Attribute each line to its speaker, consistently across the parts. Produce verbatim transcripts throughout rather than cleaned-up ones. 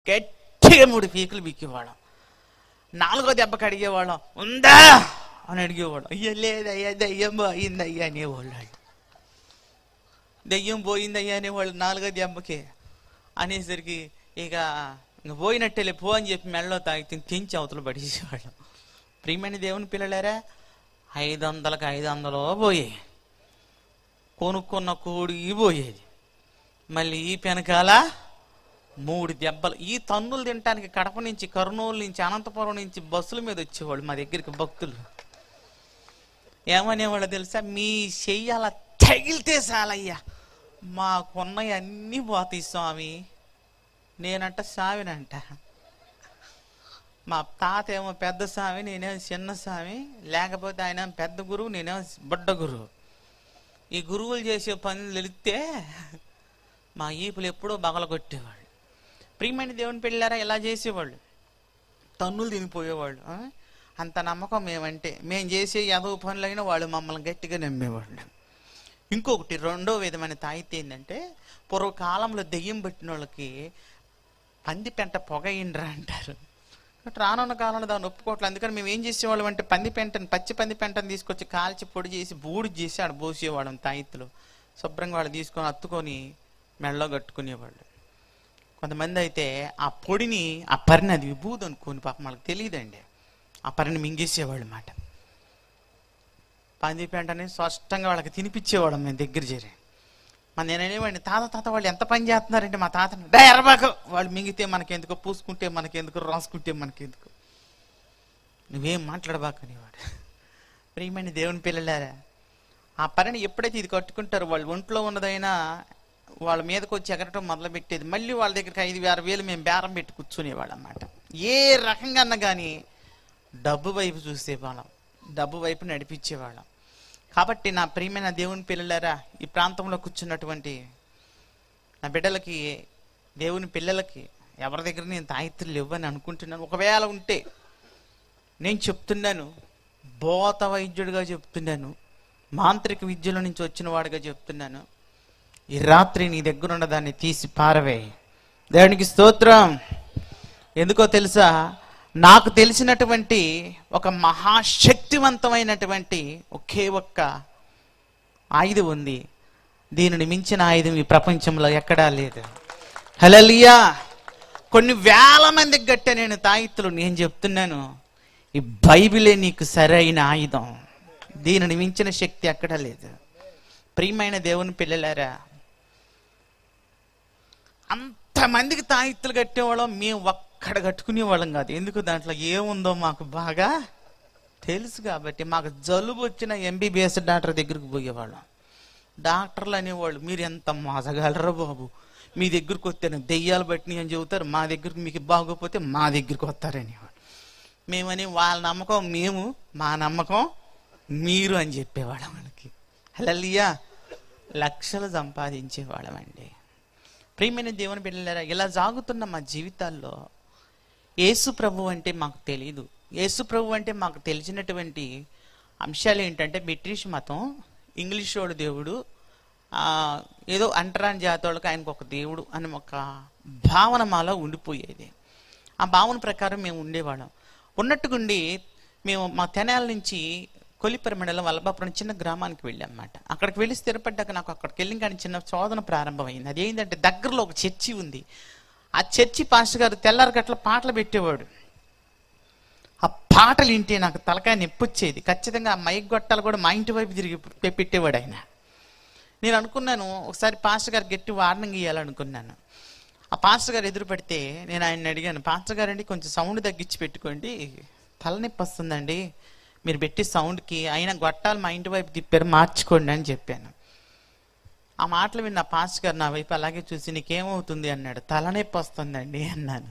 Speaker 1: గట్టిగా మూడు పీకులు పీకేవాళ్ళం. నాలుగో దెబ్బకి అడిగేవాళ్ళం, ఉందా అని అడిగేవాళ్ళం. అయ్యా లేదయ్యా, దయ్యం పోయింది అయ్యా అనేవాళ్ళు. దయ్యం పోయింది అయ్యా అనేవాళ్ళు నాలుగో దెబ్బకి అనేసరికి ఇక ఇంక పోయినట్టేలే పో అని చెప్పి మెడలో తాగితే తెంచి అవతలు పడేసేవాళ్ళం. ప్రియమైన దేవుని పిల్లలారా, ఐదు వందలకు ఐదు వందలు పోయాయి. కొనుక్కున్న కోడి పోయేది. మళ్ళీ ఈ పెనకాల మూడు దెబ్బలు. ఈ తన్నులు తినటానికి కడప నుంచి, కర్నూలు నుంచి, అనంతపురం నుంచి బస్సుల మీద వచ్చేవాళ్ళు మా దగ్గరికి భక్తులు. ఏమనేవాళ్ళు తెలుసా? మీ చెయ్యి అలా తగిలితే చాలయ్యా, మాకున్నవి అన్నీ పోతాయి స్వామి. నేనంట స్వామినంట. మా తాత ఏమో పెద్ద స్వామి, నేనేమో చిన్న స్వామి. లేకపోతే ఆయన పెద్ద గురువు, నేనేమో బుడ్డ గురువు. ఈ గురువులు చేసే పనులు తెలిస్తే మా ఈపులు ఎప్పుడో బగల కొట్టేవాళ్ళు. ప్రియమైన దేవుని పిల్లారా, ఇలా చేసేవాళ్ళు, తన్నులు తినిపోయేవాళ్ళు. అంత నమ్మకం మేమంటే. మేము చేసే ఎదవ పనులైనా వాళ్ళు మమ్మల్ని గట్టిగా నమ్మేవాళ్ళు. ఇంకొకటి రెండో విధమైన తాయితే ఏంటంటే, పూర్వకాలంలో దెయ్యం పట్టిన వాళ్ళకి పంది పెంట పొగ ఇండ్రా అంటారు. రానున్న కాలంలో దాన్ని ఒప్పుకోవట్లేదు. అందుకని మేము ఏం చేసేవాళ్ళం అంటే, పంది పెంటని, పచ్చి పంది పెంటని తీసుకొచ్చి కాల్చి పొడి చేసి బూడి చేసి ఆడ పోసేవాళ్ళం. తాయిత్తులు శుభ్రంగా వాళ్ళు తీసుకొని అత్తుకొని మెడలో కట్టుకునేవాళ్ళు. కొంతమంది అయితే ఆ పొడిని, ఆ పరిని, అది విభూది అనుకోని పాపం వాళ్ళకి తెలియదండి, ఆ పరిని మింగేసేవాళ్ళు అన్నమాట. పంది పెంటని స్పష్టంగా వాళ్ళకి తినిపించేవాళ్ళం మేము దగ్గర చేరి. మన నేనేవాడిని, తాత తాత వాళ్ళు ఎంత పని చేస్తున్నారంటే, మా తాతని డా ఎర్రబాకు, వాళ్ళు మింగితే మనకెందుకు, పూసుకుంటే మనకెందుకు, రాసుకుంటే మనకెందుకు, నువ్వేం మాట్లాడబాకు అనేవాడు. ప్రియమైన దేవుని పిల్లలారా, ఆ పరిని ఎప్పుడైతే ఇది కట్టుకుంటారో వాళ్ళు ఒంట్లో ఉన్నదైనా వాళ్ళ మీదకి వచ్చి ఎగరటం మొదలుపెట్టేది. మళ్ళీ వాళ్ళ దగ్గరికి ఐదు ఆరు వేలు మేము బేరం పెట్టి కూర్చునేవాళ్ళం అన్నమాట. ఏ రకంగా అన్నా కానీ డబ్బు వైపు చూసేవాళ్ళం, డబ్బు వైపు నడిపించేవాళ్ళం. కాబట్టి నా ప్రియమైన దేవుని పిల్లలారా, ఈ ప్రాంతంలో కూర్చున్నటువంటి నా బిడ్డలకి, దేవుని పిల్లలకి ఎవరి దగ్గర నేను తాయిత్తులు ఇవ్వని అనుకుంటున్నాను. ఒకవేళ ఉంటే నేను చెప్తున్నాను, భూత వైద్యుడిగా చెప్తున్నాను, మాంత్రిక విద్యల నుంచి వచ్చిన వాడిగా చెప్తున్నాను, ఈ రాత్రి నీ దగ్గర ఉన్న దాన్ని తీసి పారవే. దేవునికి స్తోత్రం. ఎందుకో తెలుసా? నాకు తెలిసినటువంటి ఒక మహాశక్తివంతమైనటువంటి ఒకే ఒక్క ఆయుధం ఉంది. దీనిని మించిన ఆయుధం ఈ ప్రపంచంలో ఎక్కడా లేదు. హల్లెలూయా. కొన్ని వేల మందికి గట్టే నేను తాయిత్తులు. నేను చెప్తున్నాను, ఈ బైబిలే నీకు సరైన ఆయుధం. దీనిని మించిన శక్తి ఎక్కడా లేదు. ప్రియమైన దేవుని పిల్లలారా, అంతమందికి తాయిత్తులు కట్టేవాళ్ళం, మేము ఒక్కడ కట్టుకునేవాళ్ళం కాదు. ఎందుకు? దాంట్లో ఏముందో మాకు బాగా తెలుసు కాబట్టి. మాకు జలుబు వచ్చిన ఎంబీబీఎస్ డాక్టర్ దగ్గరికి పోయేవాళ్ళం. డాక్టర్లు అనేవాళ్ళు, మీరు ఎంత మోసగలరా బాబు, మీ దగ్గరికి వస్తేనే దెయ్యాలు బట్టి అని చెబుతారు, మా దగ్గరికి మీకు బాగోపోతే మా దగ్గరికి వస్తారనేవాడు. మేమని వాళ్ళ నమ్మకం మేము, మా నమ్మకం మీరు అని చెప్పేవాళ్ళం. మనకి హల్లెలూయా. లక్షలు సంపాదించేవాళ్ళం అండి. ప్రియమైన దేవుని బిడ్డలారా, ఇలా సాగుతున్న మా జీవితాల్లో యేసు ప్రభు అంటే మాకు తెలియదు. యేసు ప్రభు అంటే మాకు తెలిసినటువంటి అంశాలు ఏంటంటే, బ్రిటిష్ మతం, ఇంగ్లీష్ వాడు దేవుడు, ఏదో అంటరాని జాతి వాళ్ళకి ఆయనకు ఒక దేవుడు అని ఒక భావన మాలో ఉండిపోయేది. ఆ భావన ప్రకారం మేము ఉండేవాళ్ళం. ఉన్నట్టుగుండి మేము మా తెనాల నుంచి కొలిపర మండలం వల్లభాపురం చిన్న గ్రామానికి వెళ్ళామన్నమాట. అక్కడికి వెళ్ళి స్థిరపడ్డాక నాకు అక్కడికి వెళ్ళి కానీ చిన్న శోధన ప్రారంభమైంది. అదేంటంటే, దగ్గరలో ఒక చర్చి ఉంది. ఆ చర్చి పాస్టర్ గారు తెల్లారి గట్ల పాటలు పెట్టేవాడు. ఆ పాటలు వింటే నాకు తలకాయ నొప్పి వచ్చేది. ఖచ్చితంగా ఆ మైక్ గొట్టాలు కూడా మా ఇంటి వైపు తిరిగి పెట్టేవాడు ఆయన. నేను అనుకున్నాను, ఒకసారి పాస్టర్ గారు గట్టి వార్నింగ్ ఇవ్వాలనుకున్నాను. ఆ పాస్టర్ గారు ఎదురు పడితే నేను ఆయన్ని అడిగాను, పాస్టర్ గారు అండి కొంచెం సౌండ్ తగ్గించి పెట్టుకోండి, తలనొప్పి వస్తుందండి మీరు పెట్టి సౌండ్కి, అయినా గొట్టాలు మా ఇంటి వైపు తిప్పారు, మార్చుకోండి అని చెప్పాను. ఆ మాటలు విన్న పాస్టర్ గారు నా వైపు అలాగే చూసి, నీకేమవుతుంది అన్నాడు. తలనొప్పి వస్తుందండి అన్నాను.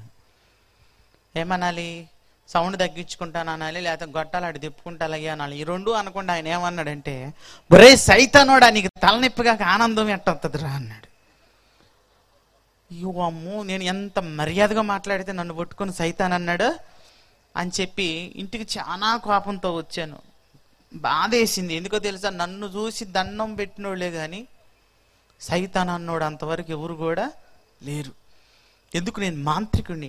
Speaker 1: ఏమనాలి? సౌండ్ తగ్గించుకుంటాను అనాలి, లేకపోతే గొట్టాలు అటు తిప్పుకుంటాలయ్యా అనాలి. ఈ రెండు అనకుండా ఆయన ఏమన్నాడంటే, ఒరే సైతానోడా, నీకు తలనొప్పిగా ఆనందం ఎట్టొస్తుందిరా అన్నాడు. అయ్యో అమ్మో, నేను ఎంత మర్యాదగా మాట్లాడితే నన్ను పట్టుకొని సైతాన్ అన్నాడు అని చెప్పి ఇంటికి చాలా కోపంతో వచ్చాను. బాధేసింది. ఎందుకో తెలుసా? నన్ను చూసి దండం పెట్టినోళ్లే కానీ సైతాన్ అన్నోడు అంతవరకు ఎవరు కూడా లేరు. ఎందుకు? నేను మాంత్రికుడిని.